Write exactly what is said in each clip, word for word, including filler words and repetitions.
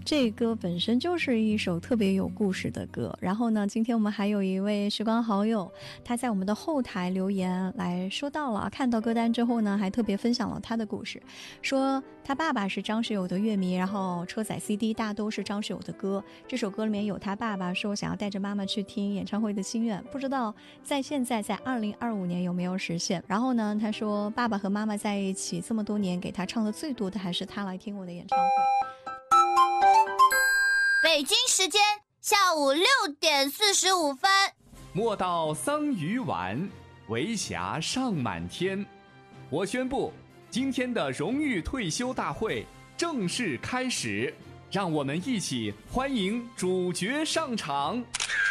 这歌本身就是一首特别有故事的歌。然后呢，今天我们还有一位时光好友，他在我们的后台留言来说到了，看到歌单之后呢，还特别分享了他的故事，说他爸爸是张学友的乐迷，然后车载 C D 大都是张学友的歌。这首歌里面有他爸爸说想要带着妈妈去听演唱会的心愿，不知道在现在在二零二五年有没有实现。然后呢，他说爸爸和妈妈在一起这么多年，给他唱的最多的还是他来听我的演唱会。 北京时间下午六点四十五分。 莫道桑榆晚，为霞尚满天。我宣布，今天的荣誉退休大会正式开始，让我们一起欢迎主角上场。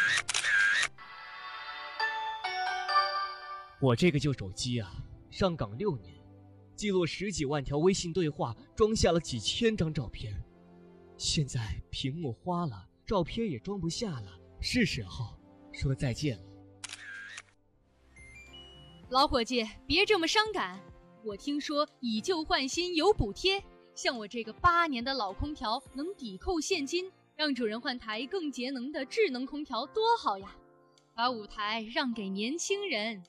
我这个旧手机啊，上岗六年，记录十几万条微信对话，装下了几千张照片。现在屏幕花了，照片也装不下了，是时候说再见了。 老伙计，别这么伤感。我听说以旧换新有补贴，像我这个八年的老空调能抵扣现金，让主人换台更节能的智能空调多好呀！把舞台让给年轻人。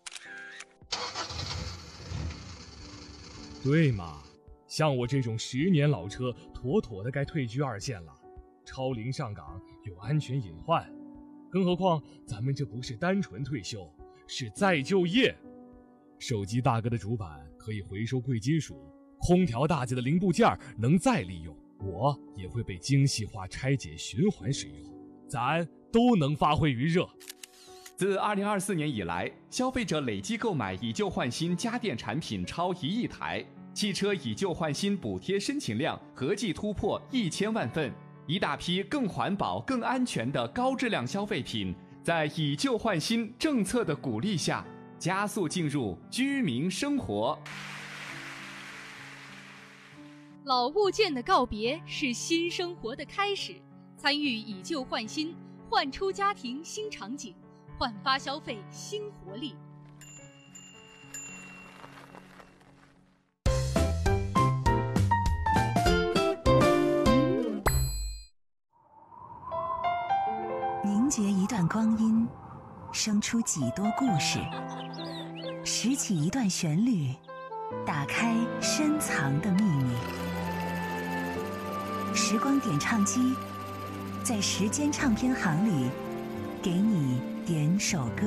对嘛，像我这种十年老车，妥妥的该退居二线了。超龄上岗有安全隐患，更何况咱们这不是单纯退休，是再就业。手机大哥的主板可以回收贵金属，空调大姐的零部件能再利用，我也会被精细化拆解循环使用，咱都能发挥余热。 自二零二四年以来，消费者累计购买以旧换新家电产品超一亿台，汽车以旧换新补贴申请量合计突破一千万份，一大批更环保、更安全的高质量消费品，在以旧换新政策的鼓励下，加速进入居民生活。 老物件的告别是新生活的开始，参与以旧换新，焕出家庭新场景，焕发消费新活力。 凝结一段光阴，生出几多故事，拾起一段旋律，打开深藏的秘密。时光点唱机，在时间唱片行里，给你点首歌。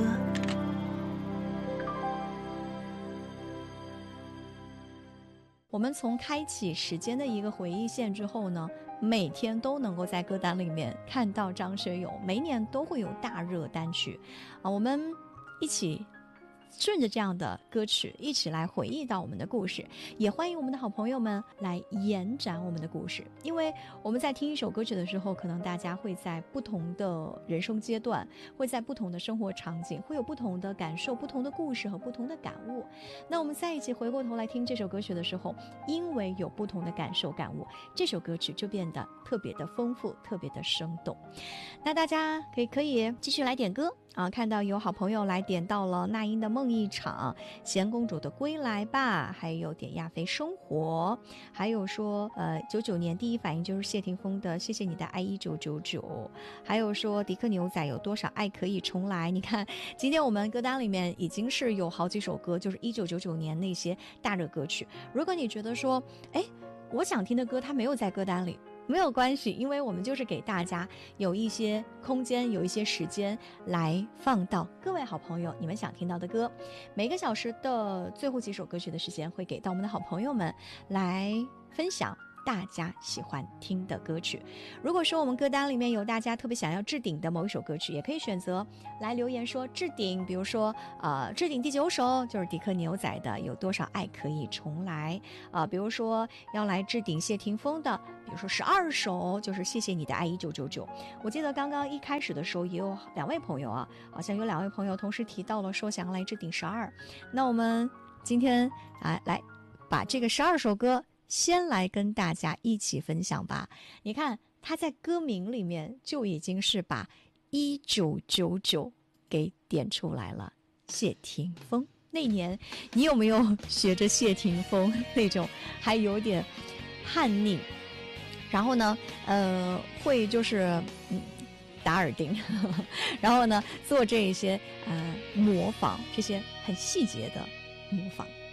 我们从开启时间的一个回忆线之后呢，每天都能够在歌单里面看到张学友，每年都会有大热单曲啊，我们一起顺着这样的歌曲一起来回忆到我们的故事，也欢迎我们的好朋友们来延展我们的故事。因为我们在听一首歌曲的时候，可能大家会在不同的人生阶段，会在不同的生活场景，会有不同的感受、不同的故事和不同的感悟。那我们在一起回过头来听这首歌曲的时候，因为有不同的感受感悟，这首歌曲就变得特别的丰富，特别的生动。那大家可以可以继续来点歌啊！看到有好朋友来点到了那英的梦一场，贤公主的归来吧，还有点亚飞生活，还有说呃九九年第一反应就是谢霆锋的谢谢你的爱一九九九，还有说迪克牛仔有多少爱可以重来。你看今天我们歌单里面已经是有好几首歌，就是一九九九年那些大热歌曲。如果你觉得说哎我想听的歌它没有在歌单里，没有关系，因为我们就是给大家有一些空间，有一些时间来放到各位好朋友你们想听到的歌。每个小时的最后几首歌曲的时间会给到我们的好朋友们来分享大家喜欢听的歌曲。如果说我们歌单里面有大家特别想要置顶的某一首歌曲，也可以选择来留言说置顶，比如说呃，置顶第九首就是迪克牛仔的有多少爱可以重来啊、呃，比如说要来置顶谢霆锋的，比如说十二首就是谢谢你的爱一九九九。我记得刚刚一开始的时候也有两位朋友啊，好像有两位朋友同时提到了说想要来置顶十二。那我们今天啊来把这个十二首歌先来跟大家一起分享吧。你看他在歌名里面就已经是把一九九九给点出来了。谢霆锋那年你有没有学着谢霆锋那种还有点叛逆， 然后呢，呃，会就是嗯打耳钉，呵呵，然后呢做这一些呃模仿，这些很细节的模仿。